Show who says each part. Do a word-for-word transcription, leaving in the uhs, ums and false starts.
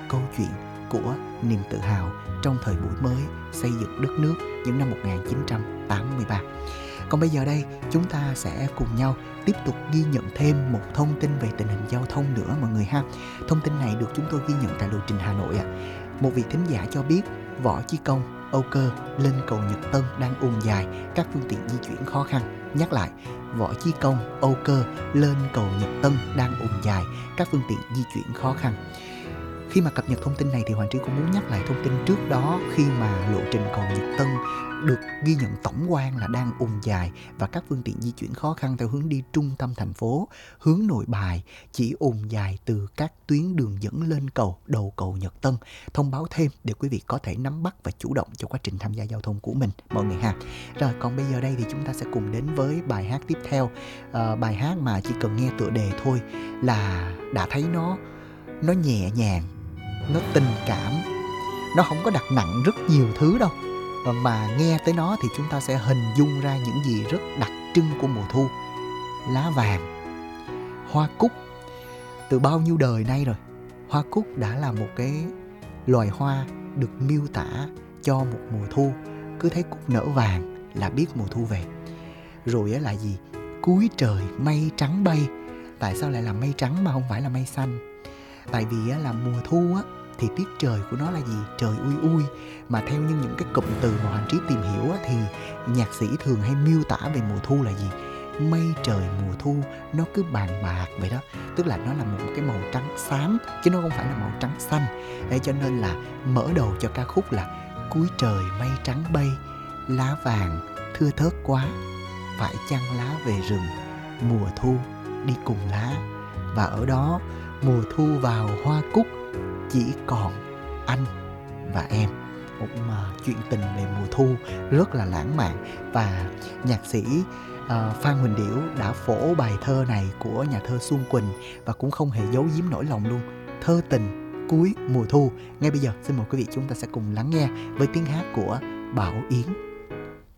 Speaker 1: câu chuyện của niềm tự hào trong thời buổi mới xây dựng đất nước những năm một nghìn chín trăm tám mươi ba. Còn bây giờ đây, chúng ta sẽ cùng nhau tiếp tục ghi nhận thêm một thông tin về tình hình giao thông nữa mọi người ha. Thông tin này được chúng tôi ghi nhận tại lộ trình Hà Nội ạ. À. Một vị thính giả cho biết Võ Chí Công, Âu Cơ lên cầu Nhật Tân đang ùn dài, các phương tiện di chuyển khó khăn. Nhắc lại, Võ Chí Công, Âu Cơ lên cầu Nhật Tân đang ùn dài, các phương tiện di chuyển khó khăn. Khi mà cập nhật thông tin này thì Hoàng Trí cũng muốn nhắc lại thông tin trước đó, khi mà lộ trình cầu Nhật Tân được ghi nhận tổng quan là đang ùn dài và các phương tiện di chuyển khó khăn theo hướng đi trung tâm thành phố, hướng Nội Bài chỉ ùn dài từ các tuyến đường dẫn lên cầu, đầu cầu Nhật Tân. Thông báo thêm để quý vị có thể nắm bắt và chủ động cho quá trình tham gia giao thông của mình mọi người ha. Rồi còn bây giờ đây thì chúng ta sẽ cùng đến với bài hát tiếp theo. À, bài hát mà chỉ cần nghe tựa đề thôi là đã thấy nó nó nhẹ nhàng, nó tình cảm, nó không có đặt nặng rất nhiều thứ đâu, mà nghe tới nó thì chúng ta sẽ hình dung ra những gì rất đặc trưng của mùa thu. Lá vàng, hoa cúc. Từ bao nhiêu đời nay rồi, hoa cúc đã là một cái loài hoa được miêu tả cho một mùa thu. Cứ thấy cúc nở vàng là biết mùa thu về. Rồi là gì? Cuối trời mây trắng bay. Tại sao lại là mây trắng mà không phải là mây xanh? Tại vì là mùa thu á, thì tiết trời của nó là gì? Trời ui ui. Mà theo như những cái cụm từ mà Hoàng Trí tìm hiểu á, thì nhạc sĩ thường hay miêu tả về mùa thu là gì? Mây trời mùa thu nó cứ bàn bạc vậy đó. Tức là nó là một cái màu trắng xám, chứ nó không phải là màu trắng xanh. Thế cho nên là mở đầu cho ca khúc là cuối trời mây trắng bay, lá vàng thưa thớt quá, phải chăng lá về rừng, mùa thu đi cùng lá. Và ở đó mùa thu vào hoa cúc, chỉ còn anh và em. Một uh, chuyện tình về mùa thu rất là lãng mạn. Và nhạc sĩ uh, Phan Huỳnh Điểu đã phổ bài thơ này của nhà thơ Xuân Quỳnh và cũng không hề giấu giếm nỗi lòng luôn. Thơ tình cuối mùa thu. Ngay bây giờ xin mời quý vị chúng ta sẽ cùng lắng nghe với tiếng hát của Bảo Yến.